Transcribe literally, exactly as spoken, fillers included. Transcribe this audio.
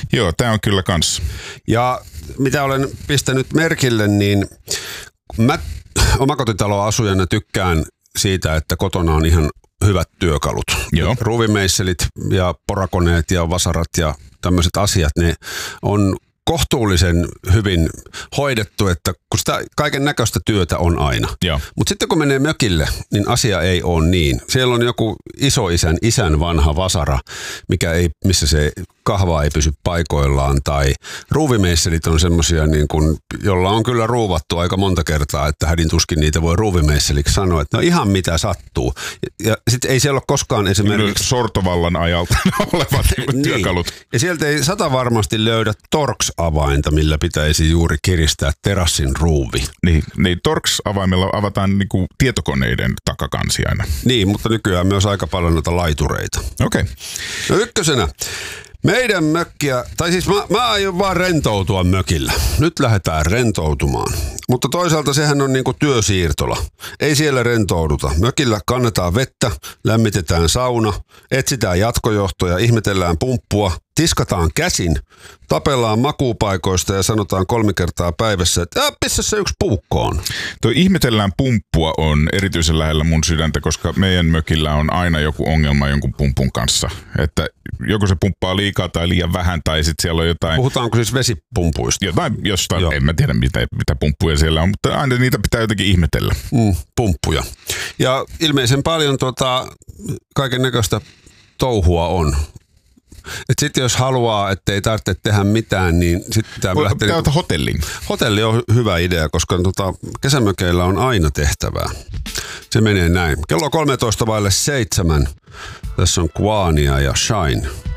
Joo, tämä on kyllä kans. Ja mitä olen pistänyt merkille, niin mä omakotitaloasujana tykkään siitä, että kotona on ihan hyvät työkalut. Joo. Ruuvimeisselit ja porakoneet ja vasarat ja tämmöiset asiat, ne on kohtuullisen hyvin hoidettu, että kun sitä kaiken näköistä työtä on aina. Mutta sitten kun menee mökille, niin asia ei ole niin. Siellä on joku isoisän, isän vanha vasara, mikä ei, missä se kahva ei pysy paikoillaan, tai ruuvimeisselit on semmoisia, niin kun, jolla on kyllä ruuvattu aika monta kertaa, että hädin tuskin niitä voi ruuvimeisseliksi sanoa, että no ihan mitä sattuu. Ja, ja sitten ei siellä ole koskaan esimerkiksi sortovallan ajalta olevat niin. työkalut. Ja sieltä ei sata varmasti löydä Torx-avainta, millä pitäisi juuri kiristää terassin ruuvi. Niin, niin Torx-avaimella avataan niinku tietokoneiden takakansi aina. Niin, mutta nykyään myös aika paljon noita laitureita. Okei. Okay. No ykkösenä. Meidän mökkiä, tai siis mä, mä aion vaan rentoutua mökillä. Nyt lähdetään rentoutumaan. Mutta toisaalta sehän on niinku työsiirtola. Ei siellä rentouduta. Mökillä kannetaan vettä, lämmitetään sauna, etsitään jatkojohtoja, ihmetellään pumppua, tiskataan käsin, tapellaan makuupaikoista ja sanotaan kolme kertaa päivässä, että äh, missä se yksi puukko on. Tuo ihmetellään pumppua on erityisen lähellä mun sydäntä, koska meidän mökillä on aina joku ongelma jonkun pumpun kanssa. Että joko se pumppaa liikaa tai liian vähän tai sitten siellä on jotain... Puhutaanko siis vesipumpuista? Jotain jostain, Joo. en mä tiedä mitä, mitä pumppuja siellä on, mutta aina niitä pitää jotenkin ihmetellä. Mm, pumppuja. Ja ilmeisen paljon tota, kaiken näköistä touhua on. Sitten jos haluaa, ettei tarvitse tehdä mitään, niin sitten pitää Voi, lähteä... Pitää ottaa hotellin. Hotelli on hyvä idea, koska tota, kesämökeillä on aina tehtävää. Se menee näin. Kello kolmetoista vaille seitsemän. Tässä on Quania ja Shine.